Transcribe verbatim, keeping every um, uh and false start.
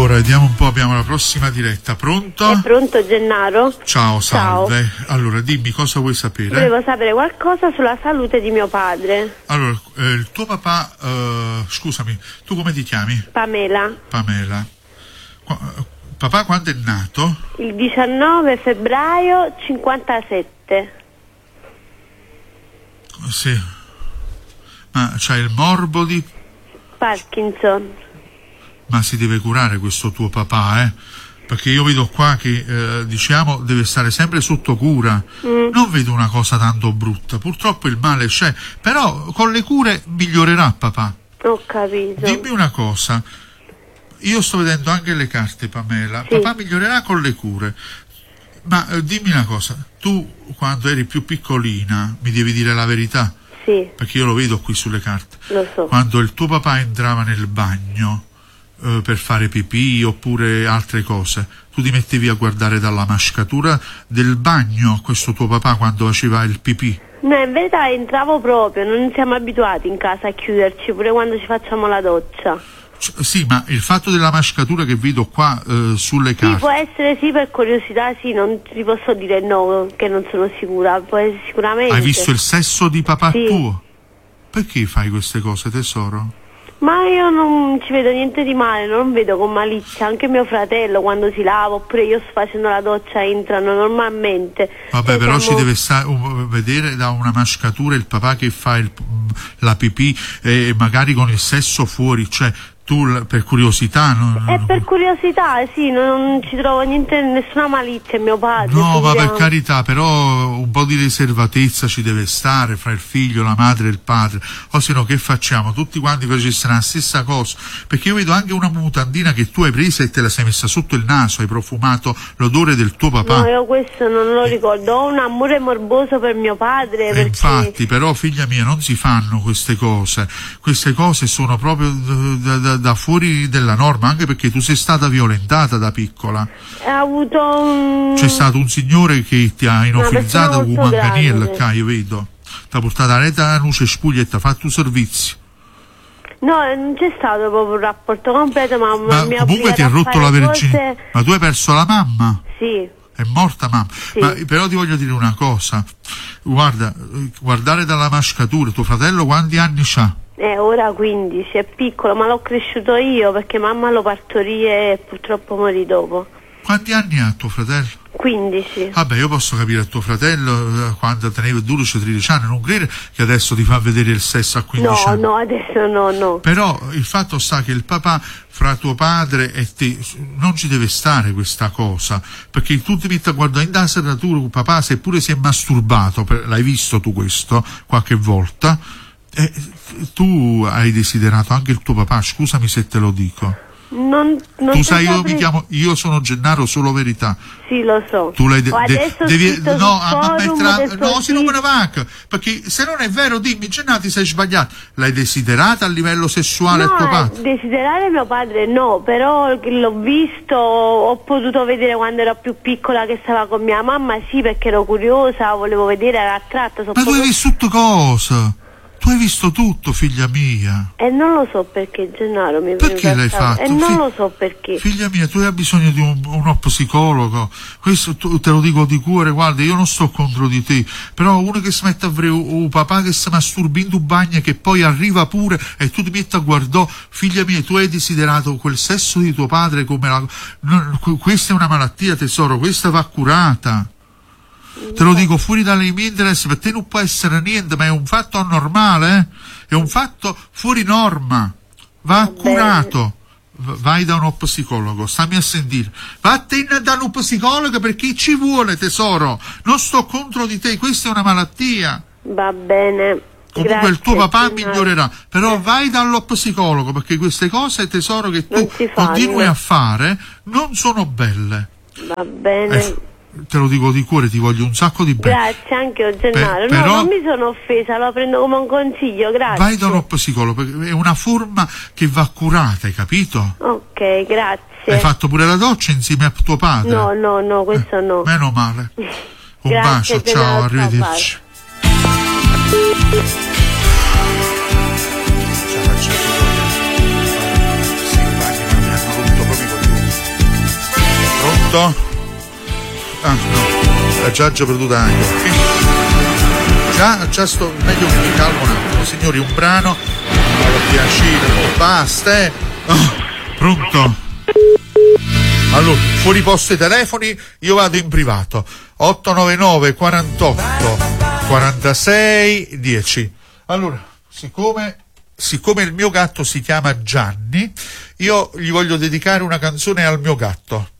Allora, vediamo un po', abbiamo la prossima diretta. Pronto? È pronto Gennaro? Ciao, salve. Ciao. Allora, dimmi cosa vuoi sapere? Volevo sapere qualcosa sulla salute di mio padre. Allora, eh, il tuo papà, eh, scusami, tu come ti chiami? Pamela. Pamela. Qua, papà quando è nato? Il diciannove febbraio cinquantasette. Sì. Ma c'ha il morbo di... Parkinson. Ma si deve curare questo tuo papà, eh? Perché io vedo qua che, eh, diciamo, deve stare sempre sotto cura. Mm. Non vedo una cosa tanto brutta. Purtroppo il male c'è, però con le cure migliorerà papà. Ho capito. Dimmi una cosa. Io sto vedendo anche le carte, Pamela. Sì. Papà migliorerà con le cure. Ma eh, dimmi una cosa. Tu, quando eri più piccolina, mi devi dire la verità. Sì. Perché io lo vedo qui sulle carte. Lo so. Quando il tuo papà entrava nel bagno eh, per fare pipì oppure altre cose, tu ti mettevi a guardare dalla mascatura del bagno questo tuo papà quando faceva il pipì? No, in verità entravo proprio, non siamo abituati in casa a chiuderci pure quando ci facciamo la doccia. C- sì, ma il fatto della mascatura che vedo qua eh, sulle carte... Sì, può essere sì, per curiosità sì, non ti posso dire no, che non sono sicura, può essere sicuramente. Hai visto il sesso di papà sì. tuo? Perché fai queste cose, tesoro? Ma io non ci vedo niente di male, non vedo con malizia. Anche mio fratello quando si lava, oppure io sto facendo la doccia, entrano normalmente. Vabbè, e però siamo... ci deve sta- uh, vedere da una mascatura il papà che fa il, la pipì e eh, magari con il sesso fuori, cioè tu per curiosità non... È per curiosità, sì, non ci trovo niente, nessuna malizia in mio padre. No, ma diciamo. per carità, però un po' di riservatezza ci deve stare fra il figlio, la madre e il padre, o se no che facciamo? Tutti quanti facessero la stessa cosa, perché io vedo anche una mutandina che tu hai presa e te la sei messa sotto il naso, hai profumato l'odore del tuo papà. No, io questo non lo ricordo, ho un amore morboso per mio padre. Perché... Infatti, però figlia mia, non si fanno queste cose, queste cose sono proprio da, da, da fuori della norma, anche perché tu sei stata violentata da piccola. Ha avuto un... C'è stato un signore che ti ha inofilizzato con un manganiello, che io vedo, ti ha portato a rete a nuce spuglia e ti ha fatto un servizio. No, non c'è stato proprio un rapporto completo, ma, ma mi comunque ti ha rotto la verginità. Cose... Ma tu hai perso la mamma? Sì. È morta mamma. Sì. Ma però ti voglio dire una cosa, guarda, guardare dalla mascatura, tuo fratello quanti anni c'ha? Eh, ora quindici, è piccolo, ma l'ho cresciuto io perché mamma lo partorì e purtroppo morì dopo. Quanti anni ha tuo fratello? quindici. Vabbè, io posso capire a tuo fratello eh, quando teneva dodici tredici anni, non crede che adesso ti fa vedere il sesso a quindici no, anni. No, no, adesso no, no. Però il fatto sta che il papà fra tuo padre e te non ci deve stare questa cosa, perché tu ti metti a guardare in serratura papà, seppure si è masturbato, per, l'hai visto tu questo qualche volta? Eh, tu hai desiderato anche il tuo papà, scusami se te lo dico. Non, non tu sai, io sapre... mi chiamo, io sono Gennaro Solo Verità. Sì, lo so. Tu l'hai de- de- devi, no, a mettere, no, se non me ne va, perché se non è vero, dimmi, Gennaro, ti sei sbagliato. L'hai desiderata a livello sessuale no, a tuo padre? Desiderare mio padre no, però l'ho visto, ho potuto vedere quando ero più piccola che stava con mia mamma, sì, perché ero curiosa, volevo vedere, ero attratta. Ma tu hai visto tutte cose? Tu hai visto tutto, figlia mia. E non lo so perché, Gennaro, mi è Perché l'hai fatto? E non Fi- lo so perché. Figlia mia, tu hai bisogno di un, uno psicologo. Questo tu, te lo dico di cuore, guarda, io non sto contro di te, però uno che si mette a vedere un papà che si masturba in tu bagno e che poi arriva pure e tu ti metti a guardare, figlia mia, tu hai desiderato quel sesso di tuo padre come la... No, questa è una malattia, tesoro, questa va curata. Te lo dico fuori dalle mie interessi, per te non può essere niente, ma è un fatto anormale, eh? È un fatto fuori norma, va curato. Vai da uno psicologo, stammi a sentire, vattene da uno psicologo perché ci vuole, tesoro, non sto contro di te, questa è una malattia. Va bene. Comunque Grazie, il tuo papà signora. migliorerà, però eh. vai dallo psicologo perché queste cose, tesoro, che tu continui a fare non sono belle. Va bene. Eh, te lo dico di cuore, ti voglio un sacco di bene. Grazie anche io, Gennaro. Pe- no, però, non mi sono offesa, lo prendo come un consiglio, grazie. Vai da uno psicologo, perché è una forma che va curata, hai capito? Ok, grazie. Hai fatto pure la doccia insieme a tuo padre? No, no, no, questo eh, no. Meno male. Un grazie, bacio, ciao, arrivederci. Pronto? Ah, no, la già già perduta anche. Già, già sto, meglio che mi calmo un attimo, signori, un brano, allora, piacere, oh, basta, eh. Oh, pronto? Allora, fuori posto i telefoni, io vado in privato. otto nove nove quarantotto quarantasei dieci. Allora, siccome, siccome il mio gatto si chiama Gianni, io gli voglio dedicare una canzone al mio gatto.